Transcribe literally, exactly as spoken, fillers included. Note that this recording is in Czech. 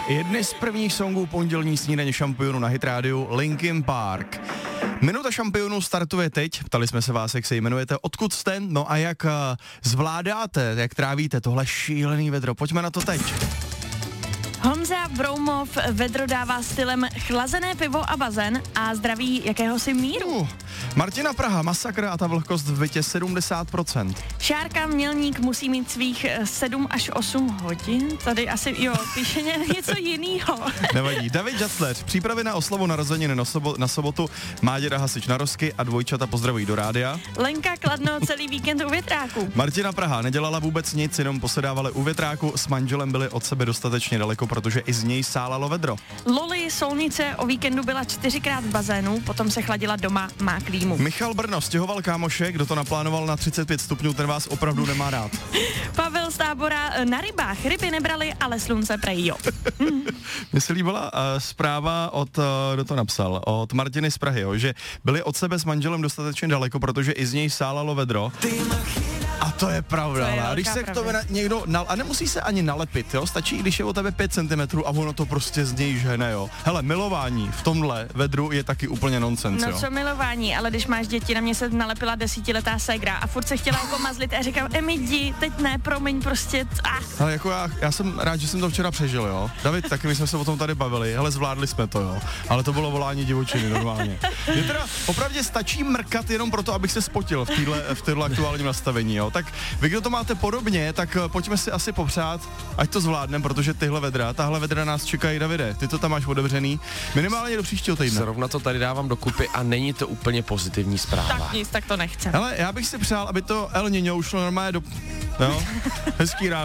Jedny z prvních songů pondělní snídaně šampionu na Hit rádiu Linkin Park. Minuta šampionu startuje teď, ptali jsme se vás, jak se jmenujete, odkud jste, no a jak uh, zvládáte, jak trávíte tohle šílený vedro, pojďme na to teď. Honza Broumov vedro dává stylem chlazené pivo a bazén a zdraví jakéhosi míru. Uh, Martina Praha, masakr a ta vlhkost v bytě sedmdesát procent. Šárka Mělník musí mít svých sedm až osm hodin. Tady asi, jo, píše něco jinýho. Nevadí. David Žasleř, přípravy na oslavu narozeniny na, sobo- na sobotu, má děda hasič na rozky a dvojčata pozdravují do rádia. Lenka Kladno celý víkend u větráku. Martina Praha nedělala vůbec nic, jenom posedávali u větráku, s manželem byli od sebe dostatečně daleko, protože i z něj sálalo vedro. Loli Solnice o víkendu byla čtyřikrát v bazénu, potom se chladila doma, má klímu. Michal Brno stěhoval kámoše, kdo to naplánoval na třicet pět stupňů, ten vás opravdu nemá rád. Pavel z Tábora, na rybách ryby nebrali, ale slunce prej jo. Mně se líbila uh, zpráva od, uh, kdo to napsal, od Martiny z Prahy, jo, že byli od sebe s manželem dostatečně daleko, protože i z něj sálalo vedro. A to je pravda, to je a když se k tomu někdo, nal- a nemusí se ani nalepit, jo, stačí, když je o tebe pět centimetrů a ono to prostě z něj žene, jo. Hele, milování v tomhle vedru je taky úplně nonsens, no, jo. No co milování, ale když máš děti, na mě se nalepila desítiletá ségra a furt se chtěla jako mazlit a říkám, Emi, jdi, teď ne, promiň, prostě, ah. Ale jako já, já jsem rád, že jsem to včera přežil, jo. David, taky my jsme se o tom tady bavili, hele, zvládli jsme to, jo. Ale to bylo volání divočiny normálně. Je teda opravdu stačí mrkat jenom proto, abych se spotil v téhle v téhle aktuálním nastavení, jo. Tak vy, kdo to máte podobně, tak pojďme si asi popřát, ať to zvládneme, protože tyhle vedra, tahle vedra nás čekají, Davide. Ty to tam máš otevřený, minimálně do příštího týdne. Zrovna to tady dávám dokupy a není to úplně pozitivní zpráva. Tak nic, tak to nechcem. Hele, já bych si přál, aby to El Niño ušlo normálně do... Jo? Hezký ráno.